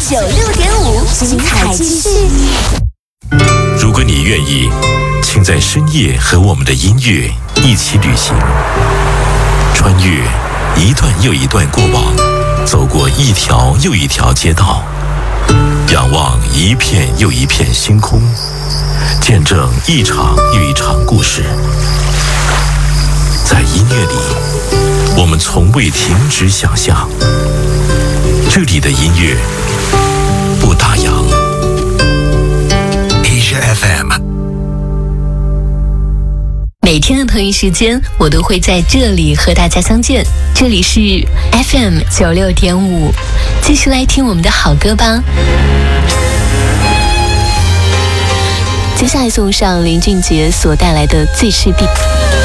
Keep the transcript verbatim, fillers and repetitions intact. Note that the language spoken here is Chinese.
九六点五，精彩继续。 如果你愿意，请在深夜和我们的音乐一起旅行，穿越一段又一段过往，走过一条又一条街道，仰望一片又一片星空，见证一场又一场故事。在音乐里，我们从未停止想象。这里的音乐不打烊。Asia F M。 每天的同一时间，我都会在这里和大家相见。这里是 F M 九六点五，继续来听我们的好歌吧。接下来送上林俊杰所带来的《最是必》。